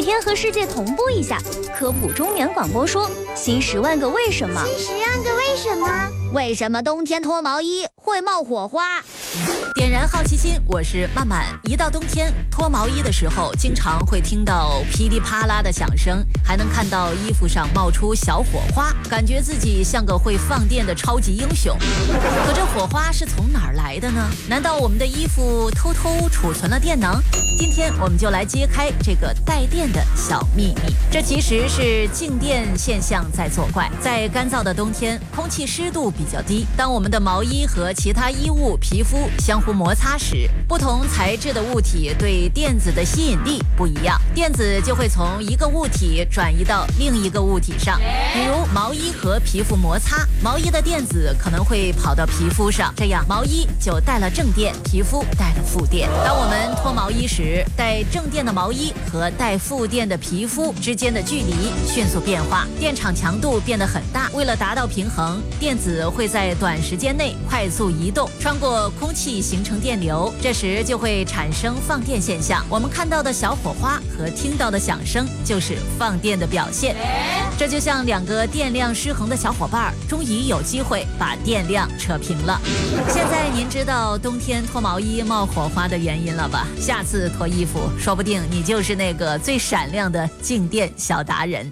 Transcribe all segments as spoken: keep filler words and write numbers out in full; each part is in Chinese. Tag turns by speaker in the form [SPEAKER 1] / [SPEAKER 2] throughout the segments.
[SPEAKER 1] 天和世界同步一下，科普中原广播说新十万个为什么。
[SPEAKER 2] 新十万个为什么？
[SPEAKER 1] 为什么冬天脱毛衣会冒火花？
[SPEAKER 3] 点燃好奇心，我是曼曼。一到冬天，脱毛衣的时候，经常会听到噼里啪啦的响声，还能看到衣服上冒出小火花，感觉自己像个会放电的超级英雄。可这火花是从哪儿来的呢？难道我们的衣服偷偷储存了电能？今天我们就来揭开这个带电的小秘密。这其实是静电现象在作怪。在干燥的冬天，空气湿度比较低，当我们的毛衣和其他衣物、皮肤相互摩擦时，不同材质的物体对电子的吸引力不一样，电子就会从一个物体转移到另一个物体上。比如毛衣和皮肤摩擦，毛衣的电子可能会跑到皮肤上，这样毛衣就带了正电，皮肤带了负电。当我们脱毛衣时，带正电的毛衣和带负电的皮肤之间的距离迅速变化，电场强度变得很大。为了达到平衡，电子会在短时间内快速移动，穿过空气形成电流，这时就会产生放电现象。我们看到的小火花和听到的响声就是放电的表现。这就像两个电量失衡的小伙伴，终于有机会把电量扯平了。现在您知道冬天脱毛衣冒火花的原因了吧？下次脱衣服，说不定你就是那个最闪亮的静电小达人。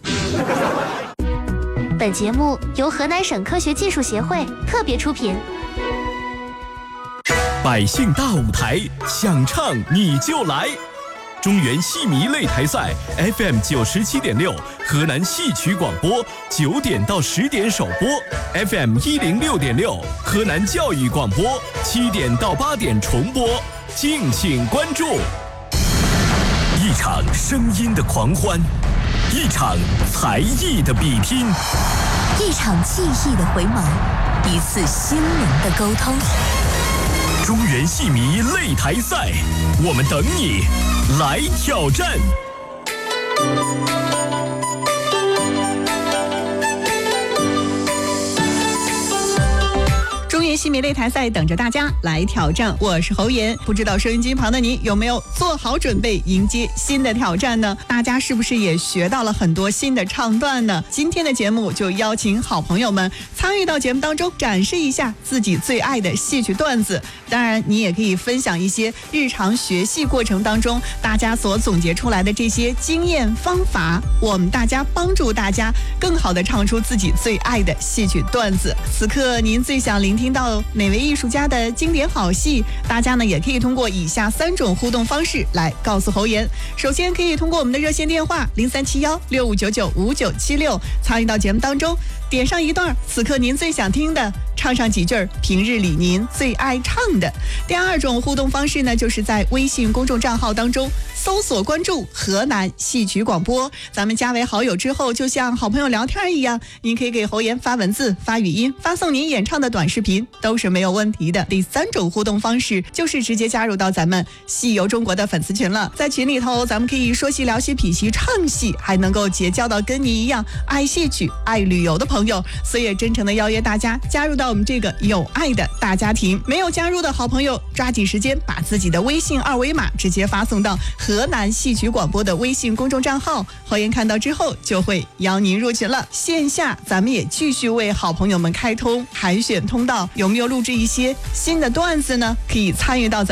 [SPEAKER 2] 本节目由河南省科学技术协会特别出品。
[SPEAKER 4] 百姓大舞台，想唱你就来！中原戏迷擂台赛 F M 九十七点六，河南戏曲广播九点到十点首播 ，F M 一零六点六，河南教育广播七点到八点重播，敬请关注。一场声音的狂欢，一场才艺的比拼，
[SPEAKER 5] 一场记忆的回眸，一次心灵的沟通。
[SPEAKER 4] 中原戏迷擂台赛，我们等你来挑战。
[SPEAKER 6] 中原戏迷擂台赛等着大家来挑战，我是侯岩。不知道收音机旁的你有没有做好准备迎接新的挑战呢？大家是不是也学到了很多新的唱段呢？今天的节目就邀请好朋友们参与到节目当中，展示一下自己最爱的戏曲段子。当然你也可以分享一些日常学戏过程当中大家所总结出来的这些经验方法，我们大家帮助大家更好地唱出自己最爱的戏曲段子。此刻您最想聆听到哪位艺术家的经典好戏？大家呢也可以通过以下三种互动方式来告诉侯岩。首先可以通过我们的热线电话零三七幺六五九九五九七六参与到节目当中，点上一段此刻您最想听的，唱上几句平日里您最爱唱的。第二种互动方式呢，就是在微信公众账号当中搜索关注河南戏曲广播，咱们加为好友之后，就像好朋友聊天一样，您可以给侯岩发文字、发语音、发送您演唱的短视频，都是没有问题的。第三种互动方式就是直接加入到咱们戏游中国的粉丝群了，在群里头咱们可以说戏聊戏品戏唱戏，还能够结交到跟你一样爱戏曲爱旅游的朋友，所以也真诚的邀约大家加入到我们这个有爱的大家庭。没有加入的好朋友抓紧时间把自己的微信二维码直接发送到河南戏曲广播的微信公众账号，侯岩看到之后就会邀您入群了。线下咱们也继续为好朋友们开通海选通道，有没有录制一些新的段子呢？可以参与到咱